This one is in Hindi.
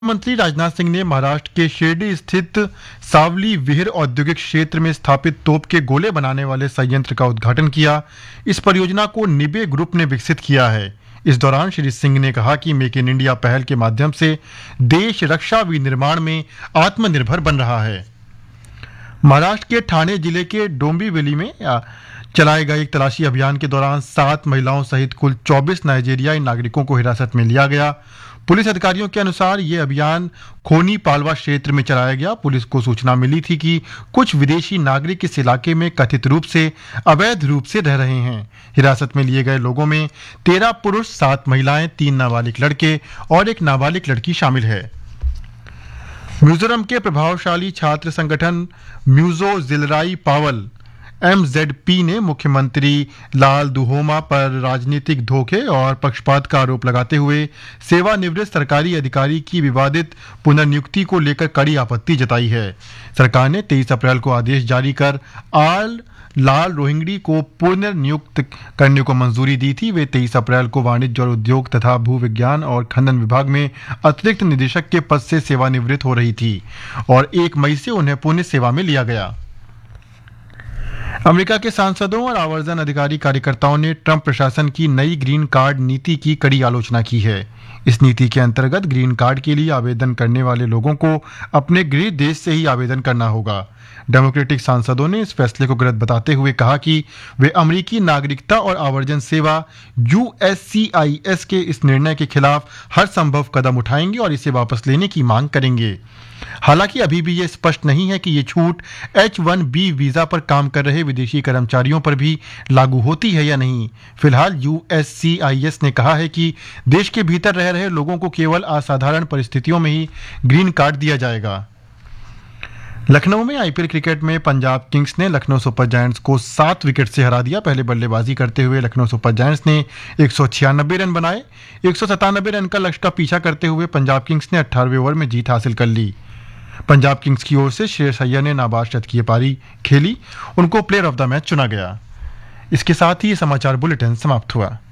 मंत्री राजनाथ सिंह ने महाराष्ट्र के शिरडी स्थित सावली विहिर औद्योगिक क्षेत्र में स्थापित तोप के गोले बनाने वाले संयंत्र का उद्घाटन किया। इस परियोजना को निबे ग्रुप ने विकसित किया है। इस दौरान श्री सिंह ने कहा कि मेक इन इंडिया पहल के माध्यम से देश रक्षा विनिर्माण में आत्मनिर्भर बन रहा है। महाराष्ट्र के ठाणे जिले के डोंबिवली में चलाए गए एक तलाशी अभियान के दौरान 7 महिलाओं सहित कुल 24 नाइजीरियाई नागरिकों को हिरासत में लिया गया। पुलिस अधिकारियों के अनुसार ये अभियान खोनी पालवा क्षेत्र में चलाया गया। पुलिस को सूचना मिली थी कि कुछ विदेशी नागरिक इस इलाके में कथित रूप से अवैध रूप से रह रहे हैं। हिरासत में लिए गए लोगों में 13 पुरुष, 7 महिलाएं, 3 नाबालिग लड़के और एक नाबालिग लड़की शामिल है। मिजोरम के प्रभावशाली छात्र संगठन म्यूजो जिलराई पावल MZP ने मुख्यमंत्री लाल दुहोमा पर राजनीतिक धोखे और पक्षपात का आरोप लगाते हुए सेवानिवृत्त सरकारी अधिकारी की विवादित पुनर्नियुक्ति को लेकर कड़ी आपत्ति जताई है। सरकार ने 23 अप्रैल को आदेश जारी कर आल लाल रोहिंगडी को पुनर्नियुक्त करने को मंजूरी दी थी। वे 23 अप्रैल को वाणिज्य और उद्योग तथा भू विज्ञान और खनन विभाग में अतिरिक्त निदेशक के पद से सेवानिवृत्त हो रही थी और 1 मई से उन्हें पुनः सेवा में लिया गया। अमेरिका के सांसदों और आवर्जन अधिकारी कार्यकर्ताओं ने ट्रंप प्रशासन की नई ग्रीन कार्ड नीति की कड़ी आलोचना की है। इस नीति के अंतर्गत ग्रीन कार्ड के लिए आवेदन करने वाले लोगों को अपने गृह देश से ही आवेदन करना होगा। डेमोक्रेटिक सांसदों ने इस फैसले को गलत बताते हुए कहा कि वे अमेरिकी नागरिकता और आवर्जन सेवा USCIS के इस निर्णय के खिलाफ हर संभव कदम उठाएंगे और इसे वापस लेने की मांग करेंगे। हालांकि अभी भी ये स्पष्ट नहीं है कि ये छूट H-1B वीजा पर काम कर रहे विदेशी कर्मचारियों पर भी लागू होती है या नहीं। फिलहाल USCIS ने कहा है कि देश के भीतर रह रहे लोगों को केवल असाधारण परिस्थितियों में ही ग्रीन कार्ड दिया जाएगा। लखनऊ में IPL क्रिकेट में पंजाब किंग्स ने लखनऊ सुपर जायंट्स को 7 विकेट से हरा दिया। पहले बल्लेबाजी करते हुए लखनऊ सुपर जायंट्स ने 196 रन बनाए। 197 रन का लक्ष्य का पीछा करते हुए पंजाब किंग्स ने 18वें ओवर में जीत हासिल कर ली। पंजाब किंग्स की ओर से श्रेयस अय्यर ने नाबाद शतकीय पारी खेली। उनको प्लेयर ऑफ द मैच चुना गया। इसके साथ ही ये समाचार बुलेटिन समाप्त हुआ।